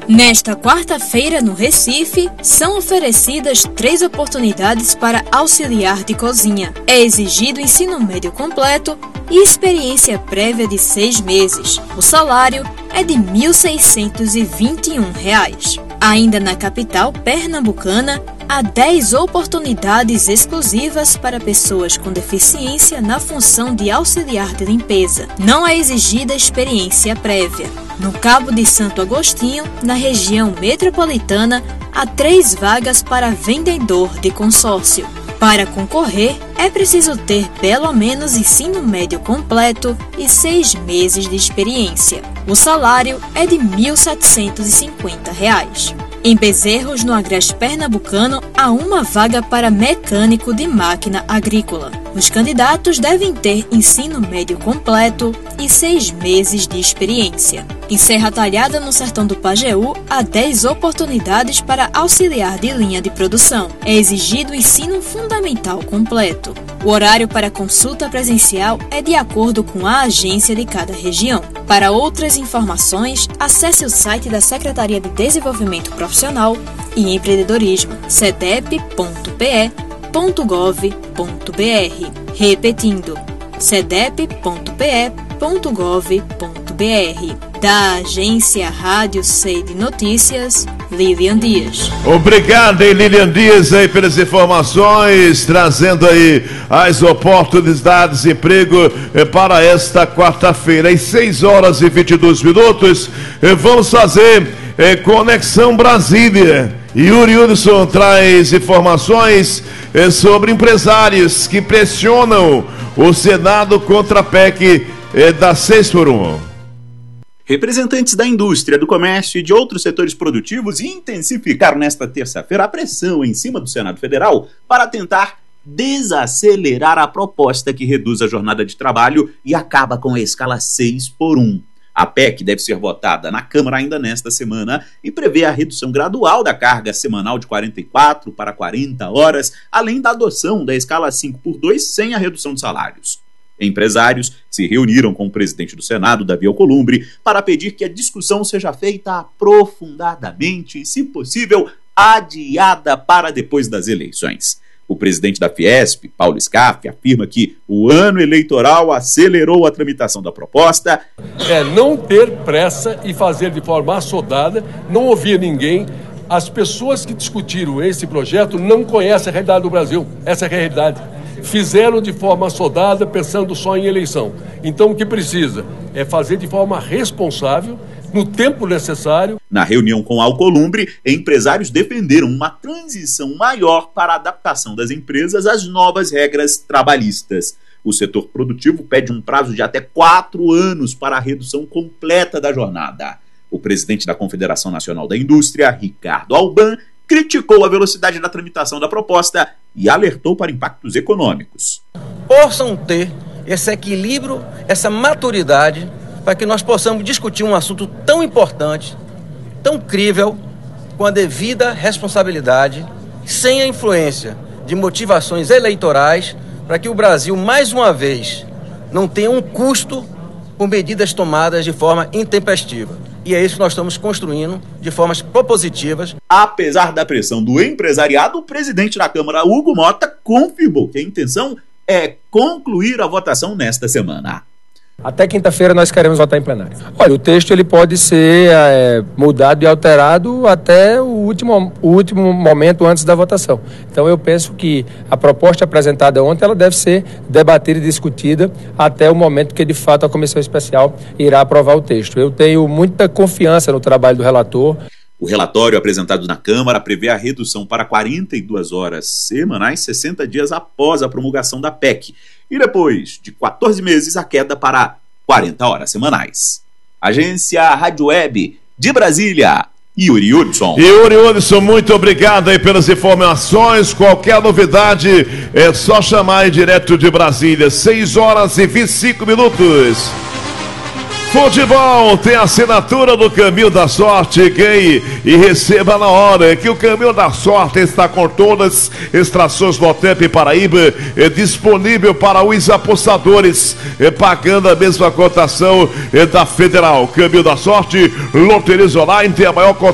Nesta quarta-feira, no Recife, são oferecidas 3 oportunidades para auxiliar de cozinha. É exigido ensino médio completo e experiência prévia de 6 meses. O salário é de R$ 1.621. Ainda na capital pernambucana, há 10 oportunidades exclusivas para pessoas com deficiência na função de auxiliar de limpeza. Não é exigida experiência prévia. No Cabo de Santo Agostinho, na região metropolitana, há 3 vagas para vendedor de consórcio. Para concorrer, é preciso ter pelo menos ensino médio completo e 6 meses de experiência. O salário é de R$ 1.750. Em Bezerros, no Agreste Pernambucano, há uma vaga para mecânico de máquina agrícola. Os candidatos devem ter ensino médio completo e 6 meses de experiência. Em Serra Talhada, no Sertão do Pajeú, há 10 oportunidades para auxiliar de linha de produção. É exigido ensino fundamental completo. O horário para consulta presencial é de acordo com a agência de cada região. Para outras informações, acesse o site da Secretaria de Desenvolvimento Profissional e Empreendedorismo, cedep.pe.gov.br. Repetindo, cedep.pe.gov.br. Da agência Rádio Sede Notícias, Lilian Dias. Obrigado, Lilian Dias, aí pelas informações, trazendo aí as oportunidades de emprego para esta quarta-feira. Às 6h22, vamos fazer Conexão Brasília. Yuri Hudson traz informações sobre empresários que pressionam o Senado contra a PEC da 6x1. Representantes da indústria, do comércio e de outros setores produtivos intensificaram nesta terça-feira a pressão em cima do Senado Federal para tentar desacelerar a proposta que reduz a jornada de trabalho e acaba com a escala 6x1. A PEC deve ser votada na Câmara ainda nesta semana e prevê a redução gradual da carga semanal de 44 para 40 horas, além da adoção da escala 5x2 sem a redução de salários. Empresários se reuniram com o presidente do Senado, Davi Alcolumbre, para pedir que a discussão seja feita aprofundadamente e, se possível, adiada para depois das eleições. O presidente da Fiesp, Paulo Scaff, afirma que o ano eleitoral acelerou a tramitação da proposta. É não ter pressa e fazer de forma assodada, não ouvir ninguém. As pessoas que discutiram esse projeto não conhecem a realidade do Brasil, essa é a realidade. Fizeram de forma assodada, pensando só em eleição. Então o que precisa é fazer de forma responsável, no tempo necessário. Na reunião com Alcolumbre, empresários defenderam uma transição maior para a adaptação das empresas às novas regras trabalhistas. O setor produtivo pede um prazo de até 4 anos para a redução completa da jornada. O presidente da Confederação Nacional da Indústria, Ricardo Alban, criticou a velocidade da tramitação da proposta e alertou para impactos econômicos. Possam ter esse equilíbrio, essa maturidade, para que nós possamos discutir um assunto tão importante, tão crível, com a devida responsabilidade, sem a influência de motivações eleitorais, para que o Brasil, mais uma vez, não tenha um custo por medidas tomadas de forma intempestiva. E é isso que nós estamos construindo de formas propositivas. Apesar da pressão do empresariado, o presidente da Câmara, Hugo Mota, confirmou que a intenção é concluir a votação nesta semana. Até quinta-feira nós queremos votar em plenário. Olha, o texto ele pode ser mudado e alterado até o último momento antes da votação. Então eu penso que a proposta apresentada ontem ela deve ser debatida e discutida até o momento que de fato a comissão especial irá aprovar o texto. Eu tenho muita confiança no trabalho do relator. O relatório apresentado na Câmara prevê a redução para 42 horas semanais 60 dias após a promulgação da PEC e depois de 14 meses a queda para 40 horas semanais. Agência Rádio Web de Brasília, Yuri Hudson. Yuri Hudson, muito obrigado aí pelas informações. Qualquer novidade é só chamar aí direto de Brasília. 6h25. Futebol tem a assinatura do Caminho da Sorte, ganhe e receba na hora, que o Caminho da Sorte está com todas as extrações Lotep Paraíba, disponível para os apostadores, pagando a mesma cotação da Federal. Caminho da Sorte, Loterias Online, tem a maior cotação